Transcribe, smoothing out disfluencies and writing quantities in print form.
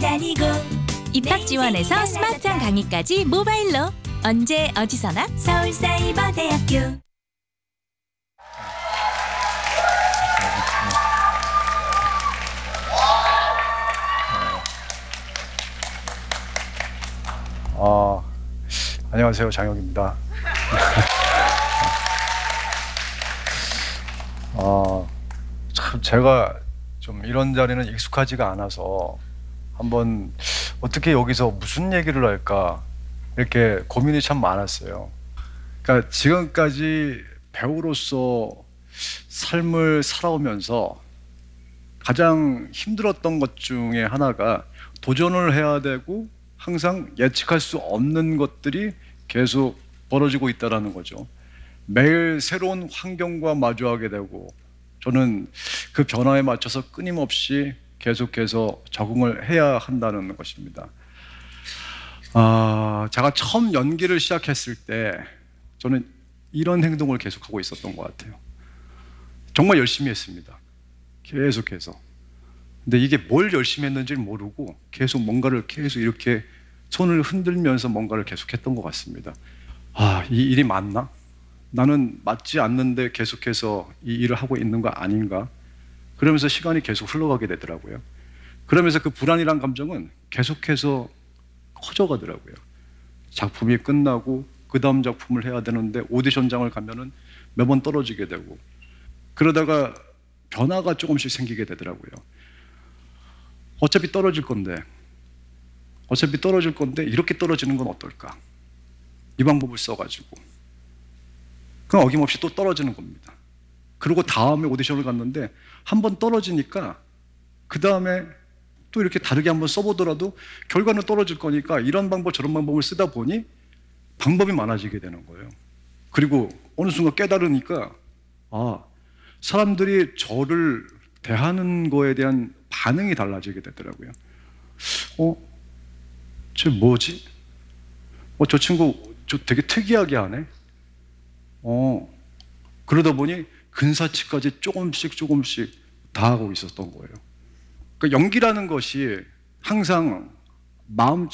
다니고 입학 지원에서 스마트한 강의까지 모바일로 언제 어디서나 서울사이버대학교. 안녕하세요, 장혁입니다. 참 제가 좀 이런 자리는 익숙하지가 않아서 한번 어떻게 여기서 무슨 얘기를 할까 이렇게 고민이 참 많았어요. 그러니까 지금까지 배우로서 삶을 살아오면서 가장 힘들었던 것 중에 하나가 도전을 해야 되고 항상 예측할 수 없는 것들이 계속 벌어지고 있다는 거죠. 매일 새로운 환경과 마주하게 되고 저는 그 변화에 맞춰서 끊임없이 계속해서 적응을 해야 한다는 것입니다. 제가 처음 연기를 시작했을 때 저는 이런 행동을 계속하고 있었던 것 같아요. 정말 열심히 했습니다. 계속해서. 근데 이게 뭘 열심히 했는지 모르고 계속 뭔가를 계속 이렇게 손을 흔들면서 뭔가를 계속했던 것 같습니다. 이 일이 맞나? 나는 맞지 않는데 계속해서 이 일을 하고 있는 거 아닌가? 그러면서 시간이 계속 흘러가게 되더라고요. 그러면서 그 불안이란 감정은 계속해서 커져가더라고요. 작품이 끝나고 그 다음 작품을 해야 되는데 오디션장을 가면은 매번 떨어지게 되고 그러다가 변화가 조금씩 생기게 되더라고요. 어차피 떨어질 건데 이렇게 떨어지는 건 어떨까? 이 방법을 써가지고 그럼 어김없이 또 떨어지는 겁니다. 그리고 다음에 오디션을 갔는데 한 번 떨어지니까 그 다음에 또 이렇게 다르게 한번 써보더라도 결과는 떨어질 거니까 이런 방법 저런 방법을 쓰다 보니 방법이 많아지게 되는 거예요. 그리고 어느 순간 깨달으니까 사람들이 저를 대하는 거에 대한 반응이 달라지게 되더라고요. 쟤 뭐지? 저 친구 저 되게 특이하게 하네. 그러다 보니 근사치까지 조금씩 다 하고 있었던 거예요. 그러니까 연기라는 것이 항상 마음